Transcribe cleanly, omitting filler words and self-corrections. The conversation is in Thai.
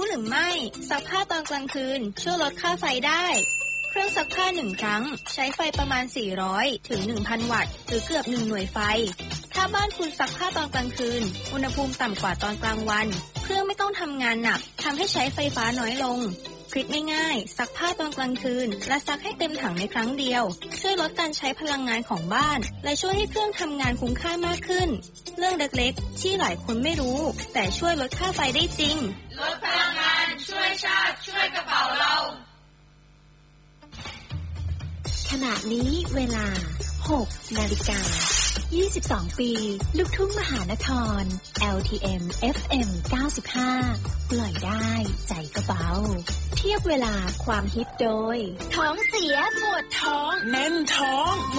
รือไม่ซักผ้าตอนกลางคืนช่วยลดค่าไฟได้เครื่องซักผ้า1ครั้งใช้ไฟประมาณ400ถึง 1,000 วัตต์หรือเกือบ1หน่วยไฟถ้าบ้านคุณซักผ้าตอนกลางคืนอุณหภูมิต่ำกว่าตอนกลางวันเครื่องไม่ต้องทำงานหนักทำให้ใช้ไฟฟ้าน้อยลงทริคง่ายๆซักผ้าตอนกลางคืนและซักให้เต็มถังในครั้งเดียวช่วยลดการใช้พลังงานของบ้านและช่วยให้เครื่องทำงานคุ้มค่ามากขึ้นเรื่องเล็กๆที่หลายคนไม่รู้แต่ช่วยลดค่าไฟได้จริงลดพลังงานช่วยชาติช่วยกระเป๋าเราขณะนี้เวลา 6:22 22 ปีลูกทุ่งมหานคร LTM FM 95 ปล่อยได้ใจก็เบาเทียบเวลาความฮิตโดยท้องเสียปวดท้องแน่นท้องหม